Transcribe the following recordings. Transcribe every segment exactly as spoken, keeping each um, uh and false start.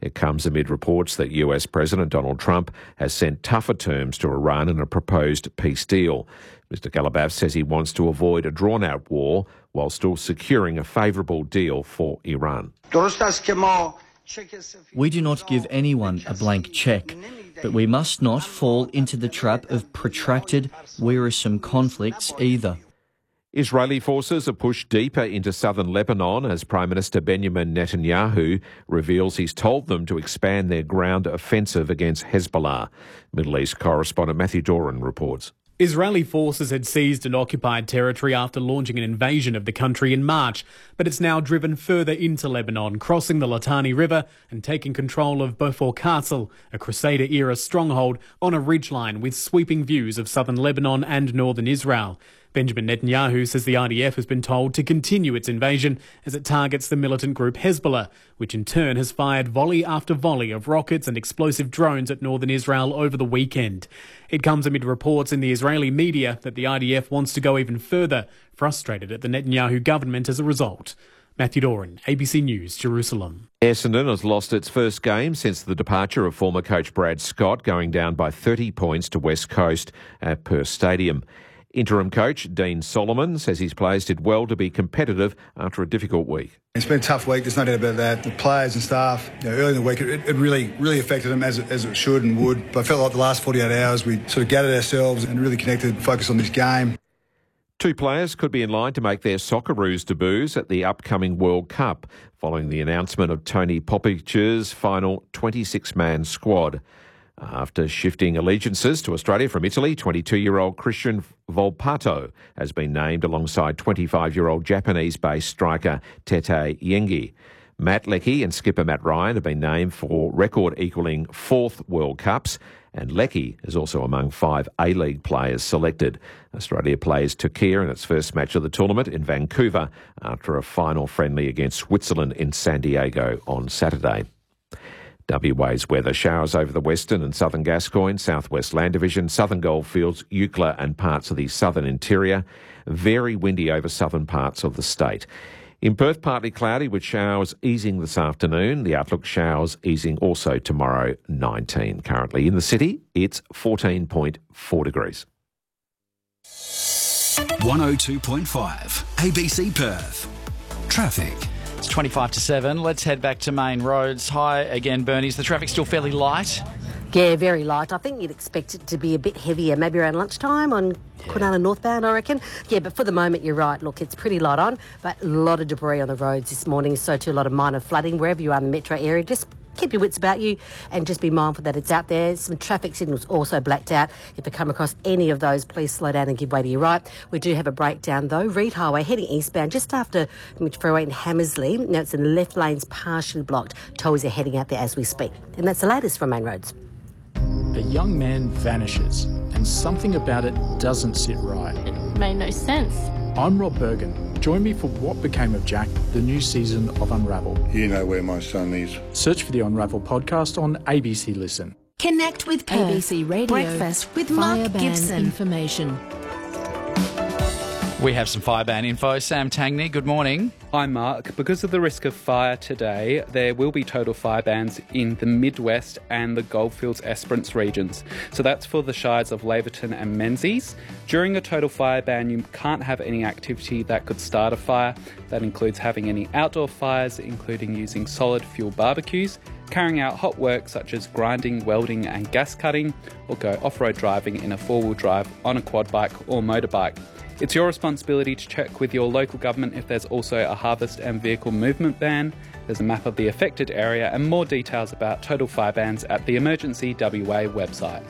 It comes amid reports that U S President Donald Trump has sent tougher terms to Iran in a proposed peace deal. Mister Galabaf says he wants to avoid a drawn-out war while still securing a favourable deal for Iran. We do not give anyone a blank cheque, but we must not fall into the trap of protracted, wearisome conflicts either. Israeli forces are pushed deeper into southern Lebanon as Prime Minister Benjamin Netanyahu reveals he's told them to expand their ground offensive against Hezbollah. Middle East correspondent Matthew Doran reports. Israeli forces had seized and occupied territory after launching an invasion of the country in March, but it's now driven further into Lebanon, crossing the Litani River and taking control of Beaufort Castle, a Crusader-era stronghold on a ridgeline with sweeping views of southern Lebanon and northern Israel. Benjamin Netanyahu says the I D F has been told to continue its invasion as it targets the militant group Hezbollah, which in turn has fired volley after volley of rockets and explosive drones at northern Israel over the weekend. It comes amid reports in the Israeli media that the I D F wants to go even further, frustrated at the Netanyahu government as a result. Matthew Doran, A B C News, Jerusalem. Essendon has lost its first game since the departure of former coach Brad Scott, going down by thirty points to West Coast at Perth Stadium. Interim coach Dean Solomon says his players did well to be competitive after a difficult week. It's been a tough week, there's no doubt about that. The players and staff, you know, early in the week, it, it really really affected them as it, as it should and would. But I felt like the last forty-eight hours we sort of gathered ourselves and really connected, focused on this game. Two players could be in line to make their Socceroos debuts at the upcoming World Cup, following the announcement of Tony Popic's final twenty-six man squad. After shifting allegiances to Australia from Italy, twenty-two-year-old Christian Volpato has been named alongside twenty-five-year-old Japanese-based striker Tete Yengi. Matt Leckie and skipper Matt Ryan have been named for record-equalling fourth World Cups, and Leckie is also among five A-League players selected. Australia plays Turkey in its first match of the tournament in Vancouver after a final friendly against Switzerland in San Diego on Saturday. W A's weather: showers over the western and southern Gascoyne, southwest Land Division, southern Goldfields, Eucla and parts of the southern interior. Very windy over southern parts of the state. In Perth, partly cloudy with showers easing this afternoon. The outlook: showers easing also tomorrow, nineteen. Currently in the city, it's fourteen point four degrees. one oh two point five A B C Perth. Traffic. It's twenty-five to seven. Let's head back to main roads. Hi again, Bernie. Is the traffic still fairly light? Yeah, very light. I think you'd expect it to be a bit heavier, maybe around lunchtime on yeah. Kwinana northbound, I reckon. Yeah, but for the moment, you're right. Look, it's pretty light on, but a lot of debris on the roads this morning, so too a lot of minor flooding. Wherever you are in the metro area, just keep your wits about you and just be mindful that it's out there. Some traffic signals also blacked out. If you come across any of those, please slow down and give way to your right. We do have a breakdown, though. Reid Highway heading eastbound just after Mitch Freeway in Hammersley. Now it's in the left lanes partially blocked. Tows are heading out there as we speak. And that's the latest from Main Roads. A young man vanishes and something about it doesn't sit right. It made no sense. I'm Rob Bergen. Join me for What Became of Jack, the new season of Unravel. You know where my son is. Search for the Unravel podcast on A B C Listen. Connect with Perth. A B C Radio. Breakfast with Mark Gibson. Information. We have some fireban info. Sam Tangney, good morning. Hi Mark. Because of the risk of fire today, there will be total fire bans in the Midwest and the Goldfields Esperance regions. So that's for the shires of Laverton and Menzies. During a total fire ban, you can't have any activity that could start a fire. That includes having any outdoor fires, including using solid fuel barbecues, carrying out hot work such as grinding, welding and gas cutting, or go off-road driving in a four-wheel drive on a quad bike or motorbike. It's your responsibility to check with your local government if there's also a harvest and vehicle movement ban. There's a map of the affected area and more details about total fire bans at the Emergency W A website.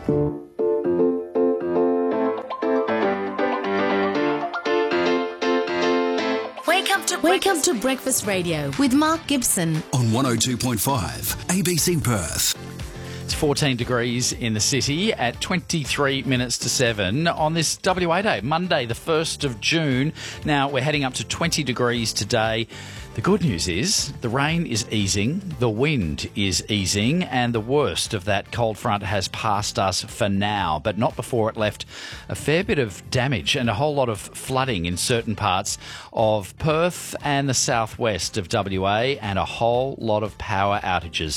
Welcome to, Welcome to Breakfast Radio with Mark Gibson on one oh two point five A B C Perth. It's fourteen degrees in the city at twenty-three minutes to seven on this W A Day, Monday, the first of June. Now, we're heading up to twenty degrees today. The good news is the rain is easing, the wind is easing, and the worst of that cold front has passed us for now, but not before it left a fair bit of damage and a whole lot of flooding in certain parts of Perth and the southwest of W A, and a whole lot of power outages.